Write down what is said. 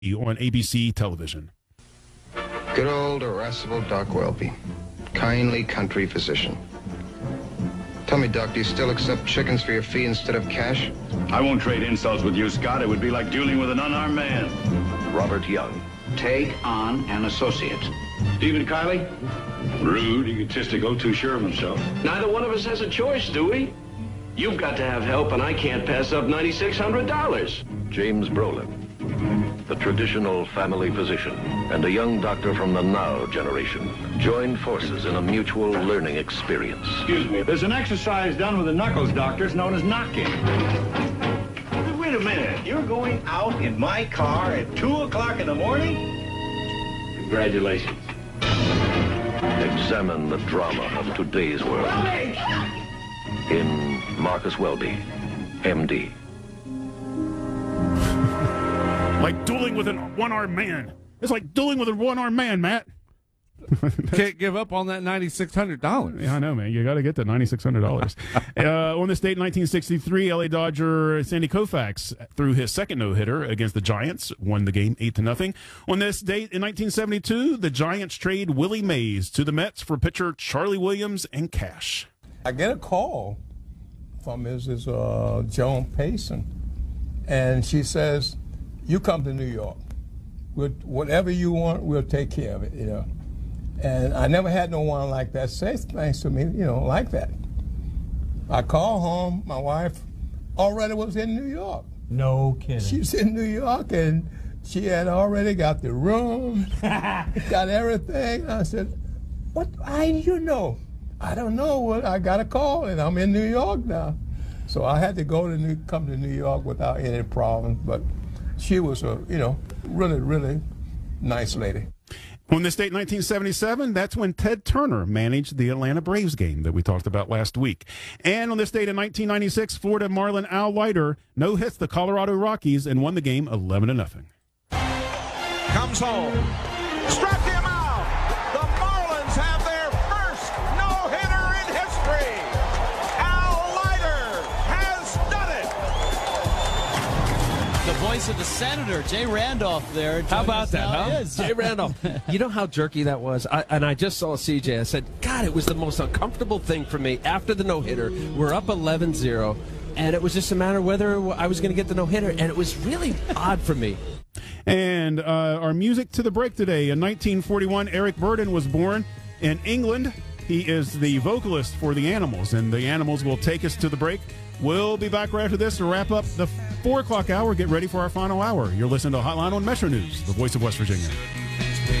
on ABC television. Good old irascible Doc Welby, kindly country physician. Tell me, Doc, do you still accept chickens for your fee instead of cash? I won't trade insults with you, Scott. It would be like dueling with an unarmed man. Robert Young. Take on an associate. Stephen Kiley? Rude, egotistical, too sure of himself. Neither one of us has a choice, do we? You've got to have help, and I can't pass up $9,600. James Brolin. The traditional family physician and a young doctor from the now generation joined forces in a mutual learning experience. Excuse me, there's an exercise done with the knuckles doctors known as knocking. Wait a minute, you're going out in my car at 2 o'clock in the morning? Congratulations. Examine the drama of today's world. In Marcus Welby, MD. Like dueling with a one-armed man. It's like dueling with a one-armed man, Matt. Can't give up on that $9,600. Yeah, I know, man. You got to get that $9,600. On this date in 1963, LA Dodger Sandy Koufax threw his second no-hitter against the Giants, won the game 8-0. On this date in 1972, the Giants trade Willie Mays to the Mets for pitcher Charlie Williams and cash. I get a call from Mrs. Joan Payson, and she says, "You come to New York. Whatever you want, we'll take care of it, you know." And I never had no one like that say things to me, you know, like that. I called home. My wife already was in New York. No kidding. She's in New York, and she had already got the room, got everything. I said, "What? You know?" "I don't know. What? I got a call, and I'm in New York now." So I had to come to New York without any problems. But she was a, really, really nice lady. On this date, 1977, that's when Ted Turner managed the Atlanta Braves game that we talked about last week. And on this date in 1996, Florida Marlin Al Leiter no-hits the Colorado Rockies and won the game 11-0. Comes home. Struck him out. The Marlins have their first no-hitter in history. Al Leiter has done it. The voice of the Senator, Jay Randolph there. How about that, huh? Yes. Jay Randolph. You know how jerky that was? I just saw CJ. I said, God, it was the most uncomfortable thing for me. After the no-hitter, we're up 11-0, and it was just a matter of whether I was going to get the no-hitter, and it was really odd for me. And our music to the break today. In 1941, Eric Burdon was born in England. He is the vocalist for The Animals, and The Animals will take us to the break. We'll be back right after this to wrap up the 4 o'clock hour. Get ready for our final hour. You're listening to Hotline on Metro News, the voice of West Virginia.